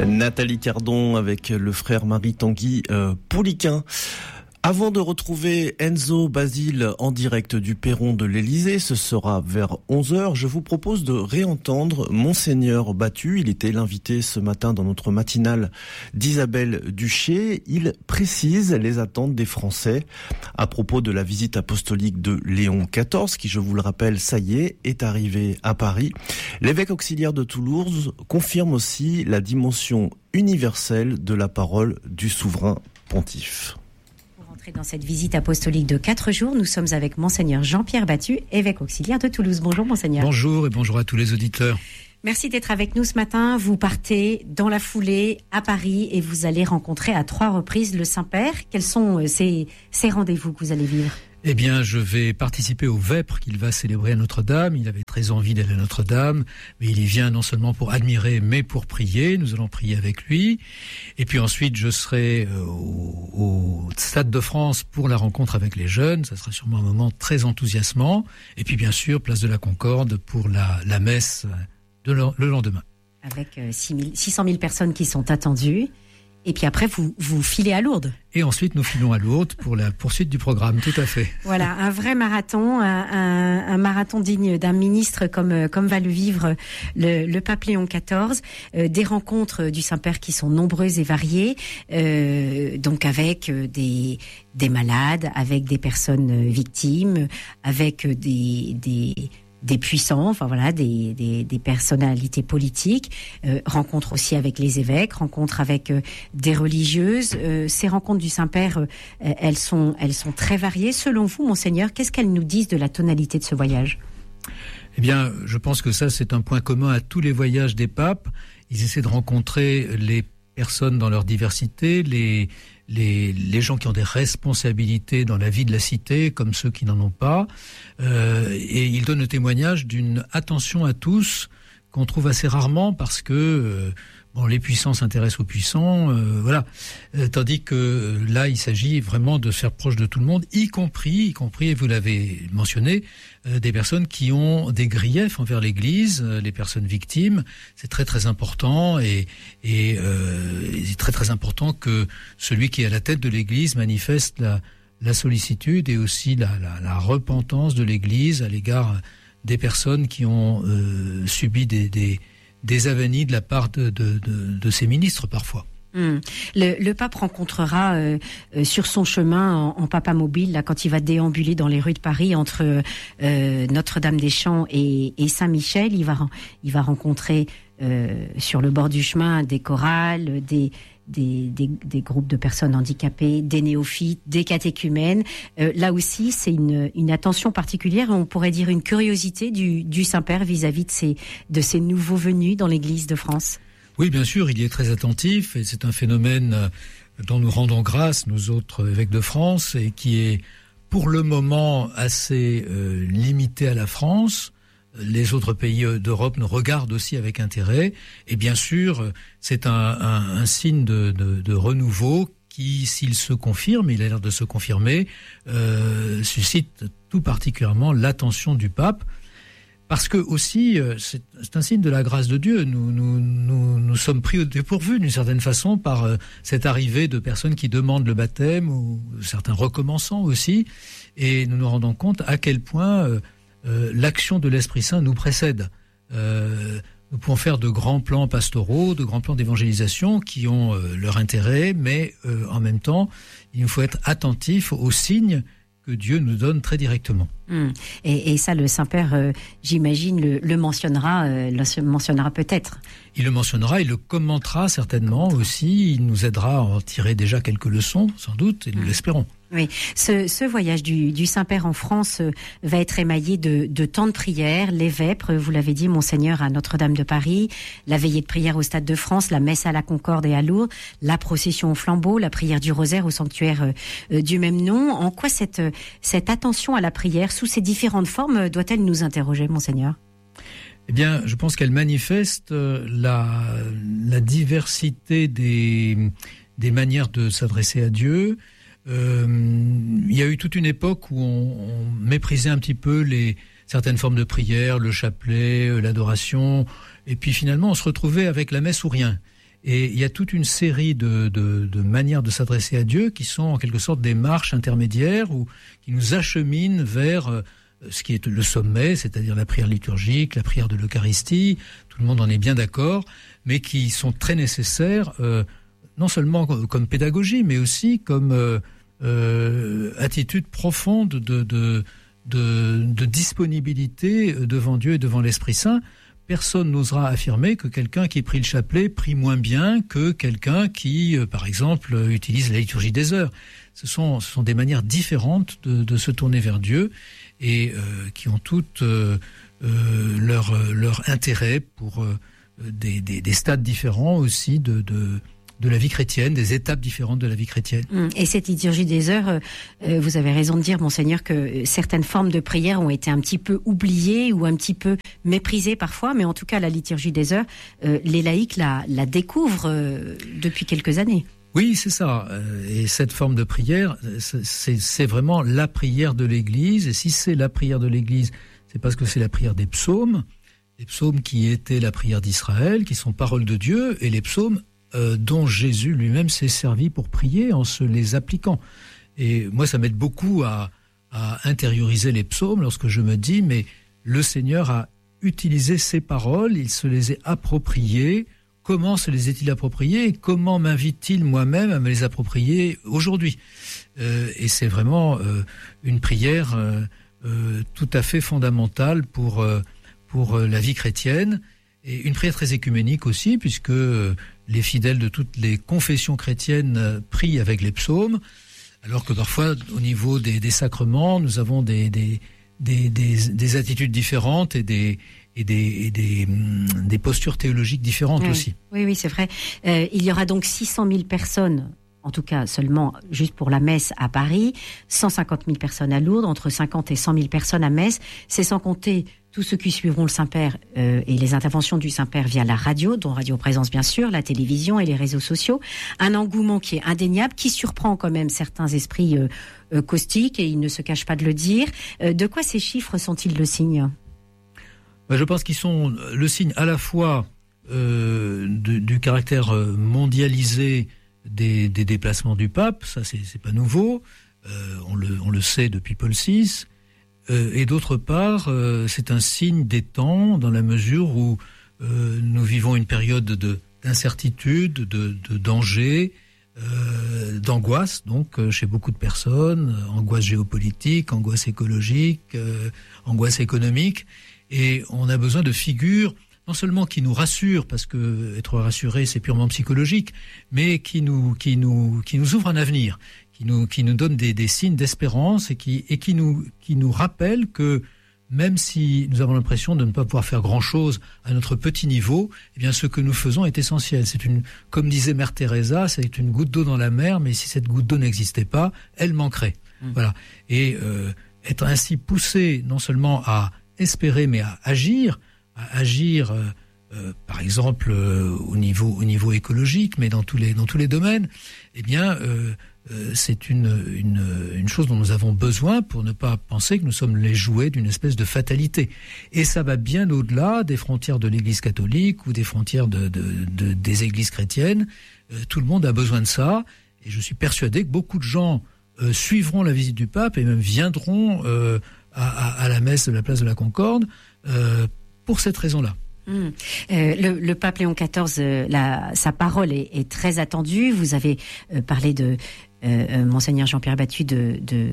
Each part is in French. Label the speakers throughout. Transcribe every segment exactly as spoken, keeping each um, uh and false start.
Speaker 1: Nathalie Cardon avec le frère Marie-Tanguy euh, Pouliquin. Avant de retrouver Enzo Basile en direct du perron de l'Élysée, ce sera vers onze heures, je vous propose de réentendre Monseigneur Battu. Il était l'invité ce matin dans notre matinale d'Isabelle Duché. Il précise les attentes des Français à propos de la visite apostolique de Léon quatorze, qui, je vous le rappelle, ça y est, est arrivé à Paris. L'évêque auxiliaire de Toulouse confirme aussi la dimension universelle de la parole du souverain pontife.
Speaker 2: Dans cette visite apostolique de quatre jours, nous sommes avec Monseigneur Jean-Pierre Battu, évêque auxiliaire de Toulouse. Bonjour Monseigneur.
Speaker 3: Bonjour et bonjour à tous les auditeurs.
Speaker 2: Merci d'être avec nous ce matin. Vous partez dans la foulée à Paris et vous allez rencontrer à trois reprises le Saint-Père. Quels sont ces, ces rendez-vous que vous allez vivre ?
Speaker 3: Eh bien, je vais participer au Vêpres qu'il va célébrer à Notre-Dame. Il avait très envie d'aller à Notre-Dame, mais il y vient non seulement pour admirer, mais pour prier. Nous allons prier avec lui. Et puis ensuite, je serai au, au Stade de France pour la rencontre avec les jeunes. Ça sera sûrement un moment très enthousiasmant. Et puis, bien sûr, place de la Concorde pour la, la messe de le, le lendemain.
Speaker 2: Avec euh, six cent mille personnes qui sont attendues. Et puis après, vous, vous filez à Lourdes.
Speaker 3: Et ensuite, nous filons à Lourdes pour la poursuite du programme, tout à fait.
Speaker 2: Voilà, un vrai marathon, un, un, un marathon digne d'un ministre comme, comme va le vivre le, le pape Léon quatorze. Euh, des rencontres du Saint-Père qui sont nombreuses et variées, euh, donc avec des, des malades, avec des personnes victimes, avec des... des des puissants, enfin voilà, des, des, des personnalités politiques, euh, rencontres aussi avec les évêques, rencontres avec euh, des religieuses. Euh, ces rencontres du Saint-Père, euh, elles sont, elles sont très variées. Selon vous, Monseigneur, qu'est-ce qu'elles nous disent de la tonalité de ce voyage ?
Speaker 3: Eh bien, je pense que ça, c'est un point commun à tous les voyages des papes. Ils essaient de rencontrer les personnes dans leur diversité, les Les, les gens qui ont des responsabilités dans la vie de la cité, comme ceux qui n'en ont pas. Euh, et il donne le témoignage d'une attention à tous qu'on trouve assez rarement parce que euh, bon, les puissants s'intéressent aux puissants, euh, voilà. Euh, tandis que euh, là, il s'agit vraiment de se faire proche de tout le monde, y compris, y compris, et vous l'avez mentionné, euh, des personnes qui ont des griefs envers l'Église, euh, les personnes victimes. C'est très très important et, et euh, c'est très très important que celui qui est à la tête de l'Église manifeste la, la sollicitude et aussi la, la, la repentance de l'Église à l'égard des personnes qui ont euh, subi des, des, des avanies de la part de, de, de, de ces ministres parfois.
Speaker 2: Mmh. Le, le pape rencontrera euh, euh, sur son chemin en, en papa mobile, là, quand il va déambuler dans les rues de Paris entre euh, Notre-Dame-des-Champs et, et Saint-Michel, il va, il va rencontrer euh, sur le bord du chemin des chorales, des Des, des, des groupes de personnes handicapées, des néophytes, des catéchumènes. Euh, là aussi, c'est une, une attention particulière, on pourrait dire une curiosité du, du Saint-Père vis-à-vis de ces, de ces nouveaux venus dans l'Église de France.
Speaker 3: Oui, bien sûr, il y est très attentif et c'est un phénomène dont nous rendons grâce, nous autres évêques de France, et qui est pour le moment assez euh, limité à la France. Les autres pays d'Europe nous regardent aussi avec intérêt. Et bien sûr, c'est un, un, un signe de, de, de renouveau qui, s'il se confirme, il a l'air de se confirmer, euh, suscite tout particulièrement l'attention du pape. Parce que aussi, c'est, c'est un signe de la grâce de Dieu. Nous, nous, nous, nous sommes pris au dépourvu d'une certaine façon par euh, cette arrivée de personnes qui demandent le baptême, ou certains recommençants aussi. Et nous nous rendons compte à quel point... Euh, Euh, l'action de l'Esprit Saint nous précède. Euh, nous pouvons faire de grands plans pastoraux, de grands plans d'évangélisation qui ont euh, leur intérêt, mais euh, en même temps, il nous faut être attentif aux signes que Dieu nous donne très directement.
Speaker 2: Mmh. Et, et ça, le Saint-Père, euh, j'imagine, le, le mentionnera, euh, le mentionnera peut-être.
Speaker 3: Il le mentionnera, il le commentera certainement aussi, il nous aidera à en tirer déjà quelques leçons, sans doute, et nous mmh. l'espérons.
Speaker 2: Oui, ce, ce voyage du, du Saint-Père en France euh, va être émaillé de, de temps de prière, les vêpres, vous l'avez dit, Monseigneur, à Notre-Dame de Paris, la veillée de prière au Stade de France, la messe à la Concorde et à Lourdes, la procession au flambeau, la prière du rosaire au sanctuaire euh, du même nom. En quoi cette, cette attention à la prière, sous ses différentes formes, doit-elle nous interroger, Monseigneur ?
Speaker 3: Eh bien, je pense qu'elle manifeste la, la diversité des, des manières de s'adresser à Dieu. Euh, il y a eu toute une époque où on, on méprisait un petit peu les certaines formes de prière, le chapelet, l'adoration, et puis finalement on se retrouvait avec la messe ou rien. Et il y a toute une série de, de, de manières de s'adresser à Dieu qui sont en quelque sorte des marches intermédiaires ou qui nous acheminent vers ce qui est le sommet, c'est-à-dire la prière liturgique, la prière de l'Eucharistie. Tout le monde en est bien d'accord, mais qui sont très nécessaires, euh, non seulement comme pédagogie, mais aussi comme euh, euh, attitude profonde de, de, de, de disponibilité devant Dieu et devant l'Esprit Saint. Personne n'osera affirmer que quelqu'un qui prie le chapelet prie moins bien que quelqu'un qui, euh, par exemple, utilise la liturgie des heures. Ce sont, ce sont des manières différentes de, de se tourner vers Dieu et euh, qui ont toutes euh, euh, leur, leur intérêt pour euh, des, des, des stades différents aussi de, de, de la vie chrétienne, des étapes différentes de la vie chrétienne.
Speaker 2: Et cette liturgie des heures, euh, vous avez raison de dire, Monseigneur, que certaines formes de prière ont été un petit peu oubliées ou un petit peu méprisées parfois, mais en tout cas, la liturgie des heures, euh, les laïcs la, la découvrent euh, depuis quelques années.
Speaker 3: Oui, c'est ça. Et cette forme de prière, c'est, c'est vraiment la prière de l'Église. Et si c'est la prière de l'Église, c'est parce que c'est la prière des psaumes, les psaumes qui étaient la prière d'Israël, qui sont paroles de Dieu, et les psaumes euh, dont Jésus lui-même s'est servi pour prier en se les appliquant. Et moi, ça m'aide beaucoup à, à intérioriser les psaumes lorsque je me dis, mais le Seigneur a utilisé ces paroles, il se les est appropriées. Comment se les est-il appropriés et comment m'invite-t-il moi-même à me les approprier aujourd'hui ? euh, Et c'est vraiment euh, une prière euh, euh, tout à fait fondamentale pour, euh, pour euh, la vie chrétienne et une prière très écuménique aussi puisque euh, les fidèles de toutes les confessions chrétiennes euh, prient avec les psaumes alors que parfois au niveau des, des sacrements nous avons des, des, des, des, des attitudes différentes et des et des, et des, des postures théologiques différentes
Speaker 2: oui,
Speaker 3: aussi.
Speaker 2: Oui, oui, c'est vrai. Euh, il y aura donc six cent mille personnes, en tout cas seulement juste pour la messe à Paris, cent cinquante mille personnes à Lourdes, entre cinquante et cent mille personnes à Metz. C'est sans compter tous ceux qui suivront le Saint-Père euh, et les interventions du Saint-Père via la radio, dont Radio Présence bien sûr, la télévision et les réseaux sociaux. Un engouement qui est indéniable, qui surprend quand même certains esprits euh, euh, caustiques, et ils ne se cachent pas de le dire. Euh, de quoi ces chiffres sont-ils le signe ?
Speaker 3: Je pense qu'ils sont le signe à la fois euh, du, du caractère mondialisé des, des déplacements du pape, ça c'est, c'est pas nouveau, euh, on, le, on le sait depuis Paul six, euh, et d'autre part euh, c'est un signe des temps dans la mesure où euh, nous vivons une période de, d'incertitude, de, de danger, euh, d'angoisse donc euh, chez beaucoup de personnes, angoisse géopolitique, angoisse écologique, euh, angoisse économique. Et on a besoin de figures, non seulement qui nous rassurent, parce que être rassuré c'est purement psychologique, mais qui nous qui nous qui nous ouvrent un avenir, qui nous qui nous donnent des, des signes d'espérance et qui et qui nous qui nous rappellent que même si nous avons l'impression de ne pas pouvoir faire grand chose à notre petit niveau, eh bien ce que nous faisons est essentiel. C'est une, comme disait Mère Teresa, c'est une goutte d'eau dans la mer, mais si cette goutte d'eau n'existait pas, elle manquerait. Mmh. Voilà. Et euh, être ainsi poussé non seulement à espérer, mais à agir, à agir, euh, euh, par exemple euh, au niveau au niveau écologique, mais dans tous les dans tous les domaines. Eh bien, euh, euh, c'est une une une chose dont nous avons besoin pour ne pas penser que nous sommes les jouets d'une espèce de fatalité. Et ça va bien au-delà des frontières de l'Église catholique ou des frontières de, de, de des églises chrétiennes. Euh, tout le monde a besoin de ça, et je suis persuadé que beaucoup de gens euh, suivront la visite du pape et même viendront Euh, À, à, à la messe de la place de la Concorde, euh, pour cette raison-là.
Speaker 2: Mmh. Euh, le, le pape Léon quatorze, euh, la, sa parole est, est très attendue. Vous avez euh, parlé de euh, Monseigneur Jean-Pierre Battu de, de,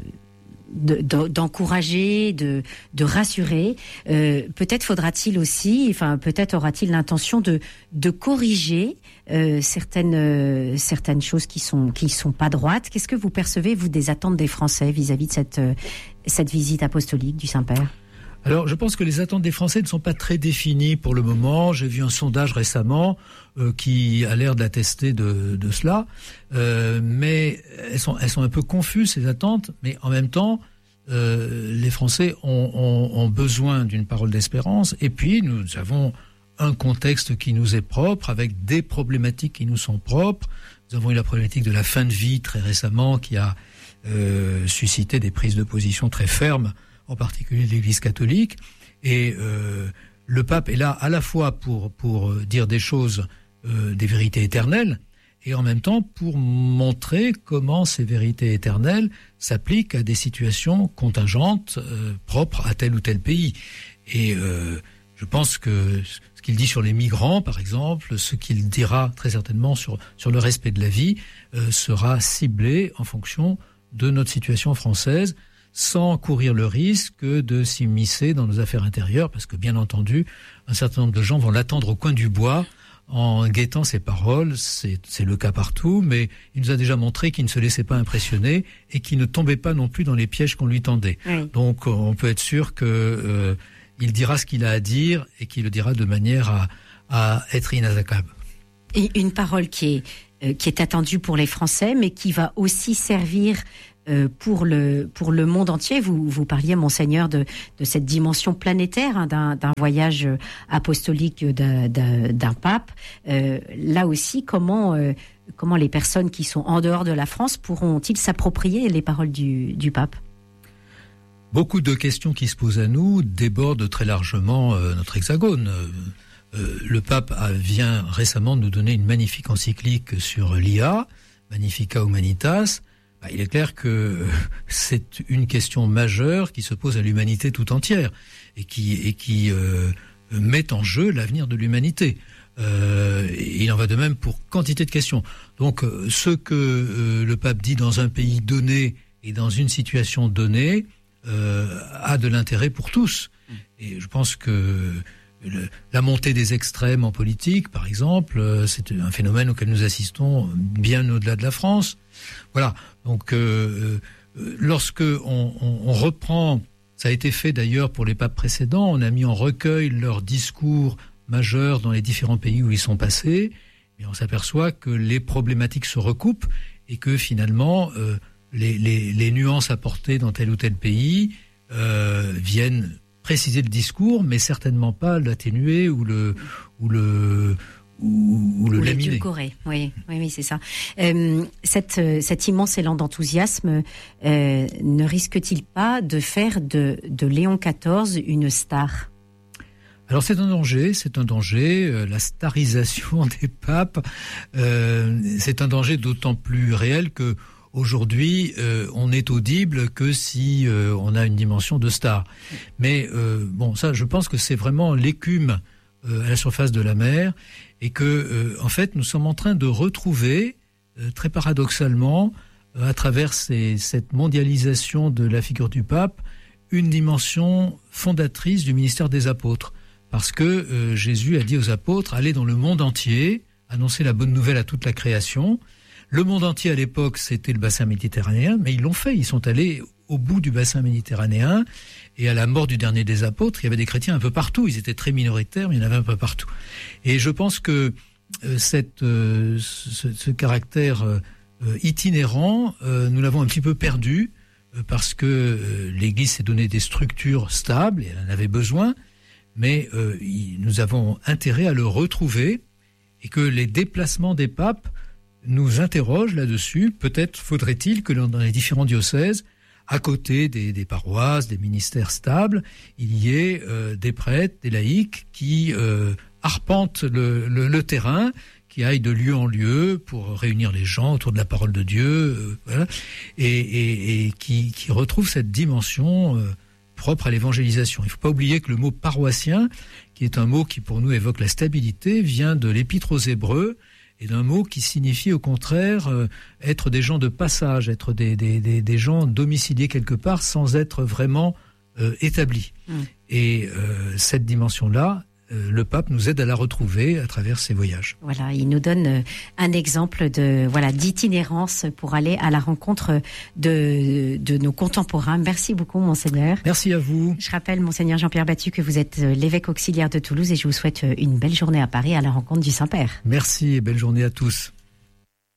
Speaker 2: de, de d'encourager, de, de rassurer. Euh, peut-être faudra-t-il aussi, enfin peut-être aura-t-il l'intention de, de corriger euh, certaines euh, certaines choses qui sont qui sont pas droites. Qu'est-ce que vous percevez vous des attentes des Français vis-à-vis de cette euh, cette visite apostolique du Saint-Père?
Speaker 3: Alors, je pense que les attentes des Français ne sont pas très définies pour le moment. J'ai vu un sondage récemment euh, qui a l'air d'attester de, de cela, euh, mais elles sont, elles sont un peu confuses, ces attentes, mais en même temps, euh, les Français ont, ont, ont besoin d'une parole d'espérance, et puis nous avons un contexte qui nous est propre, avec des problématiques qui nous sont propres. Nous avons eu la problématique de la fin de vie très récemment, qui a euh, suscité des prises de position très fermes, en particulier de l'Église catholique, et euh, le pape est là à la fois pour pour dire des choses euh, des vérités éternelles, et en même temps pour montrer comment ces vérités éternelles s'appliquent à des situations contingentes euh, propres à tel ou tel pays. Et euh, je pense que ce qu'il dit sur les migrants, par exemple, ce qu'il dira très certainement sur, sur le respect de la vie, euh, sera ciblé en fonction de notre situation française, sans courir le risque de s'immiscer dans nos affaires intérieures, parce que bien entendu, un certain nombre de gens vont l'attendre au coin du bois en guettant ses paroles. C'est, c'est le cas partout, mais il nous a déjà montré qu'il ne se laissait pas impressionner et qu'il ne tombait pas non plus dans les pièges qu'on lui tendait. Oui. Donc on peut être sûr que euh, il dira ce qu'il a à dire et qu'il le dira de manière à, à être inattaquable.
Speaker 2: Et une parole qui est, euh, qui est attendue pour les Français, mais qui va aussi servir euh, pour, le, pour le monde entier. Vous, vous parliez, Monseigneur, de, de cette dimension planétaire, hein, d'un, d'un voyage apostolique d'un, d'un, d'un pape. Euh, là aussi, comment, euh, comment les personnes qui sont en dehors de la France pourront-ils s'approprier les paroles du, du pape ?
Speaker 3: Beaucoup de questions qui se posent à nous débordent très largement euh, notre hexagone. Euh, le pape a, vient récemment nous donner une magnifique encyclique sur l'I A, Magnificat Humanitas. Bah, il est clair que euh, c'est une question majeure qui se pose à l'humanité tout entière et qui, et qui euh, met en jeu l'avenir de l'humanité. Euh, il en va de même pour quantité de questions. Donc euh, ce que euh, le pape dit dans un pays donné et dans une situation donnée Euh, a de l'intérêt pour tous. Et je pense que le, la montée des extrêmes en politique, par exemple, euh, c'est un phénomène auquel nous assistons bien au-delà de la France. Voilà. Donc, euh, euh, lorsque on, on, on reprend, ça a été fait d'ailleurs pour les papes précédents, on a mis en recueil leurs discours majeurs dans les différents pays où ils sont passés, et on s'aperçoit que les problématiques se recoupent et que finalement, euh, Les, les, les nuances apportées dans tel ou tel pays euh, viennent préciser le discours, mais certainement pas l'atténuer ou le ou le ou, ou le
Speaker 2: ou
Speaker 3: laminer.
Speaker 2: Oui, oui, oui, c'est ça. Euh, cette, cet immense élan d'enthousiasme euh, ne risque-t-il pas de faire de, de Léon quatorze une star ?
Speaker 3: Alors c'est un danger, c'est un danger. Euh, la starisation des papes, euh, c'est un danger d'autant plus réel que aujourd'hui, euh, on n'est audible que si euh, on a une dimension de star. Mais euh, bon, ça, je pense que c'est vraiment l'écume euh, à la surface de la mer, et que, euh, en fait, nous sommes en train de retrouver, euh, très paradoxalement, euh, à travers ces, cette mondialisation de la figure du pape, une dimension fondatrice du ministère des apôtres. Parce que euh, Jésus a dit aux apôtres, allez dans le monde entier, annoncer la bonne nouvelle à toute la création. Le monde entier, à l'époque, c'était le bassin méditerranéen, mais ils l'ont fait. Ils sont allés au bout du bassin méditerranéen, et à la mort du dernier des apôtres, il y avait des chrétiens un peu partout. Ils étaient très minoritaires, mais il y en avait un peu partout. Et je pense que euh, cette, euh, ce, ce caractère euh, itinérant, euh, nous l'avons un petit peu perdu, euh, parce que euh, l'Église s'est donné des structures stables, et elle en avait besoin, mais euh, il, nous avons intérêt à le retrouver, et que les déplacements des papes nous interroge là-dessus. Peut-être faudrait-il que dans les différents diocèses, à côté des, des paroisses, des ministères stables, il y ait euh, des prêtres, des laïcs qui euh, arpentent le, le, le terrain, qui aillent de lieu en lieu pour réunir les gens autour de la parole de Dieu, euh, voilà, et, et, et qui, qui retrouvent cette dimension euh, propre à l'évangélisation. Il ne faut pas oublier que le mot paroissien, qui est un mot qui pour nous évoque la stabilité, vient de l'Épître aux Hébreux, et d'un mot qui signifie au contraire euh, être des gens de passage, être des, des, des, des gens domiciliés quelque part sans être vraiment euh, établis. Mmh. Et euh, cette dimension-là, euh, le pape nous aide à la retrouver à travers ses voyages.
Speaker 2: Voilà, il nous donne un exemple de voilà d'itinérance pour aller à la rencontre de, de nos contemporains. Merci beaucoup, Monseigneur.
Speaker 3: Merci à vous.
Speaker 2: Je rappelle, Monseigneur Jean-Pierre Battu, que vous êtes l'évêque auxiliaire de Toulouse, et je vous souhaite une belle journée à Paris à la rencontre du Saint-Père.
Speaker 3: Merci et belle journée à tous.